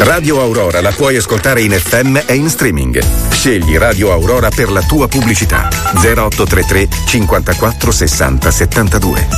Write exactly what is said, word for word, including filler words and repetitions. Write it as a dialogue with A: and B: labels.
A: Radio Aurora la puoi ascoltare in F M e in streaming. Scegli Radio Aurora per la tua pubblicità. zero otto tre tre cinquantaquattro sessanta settantadue.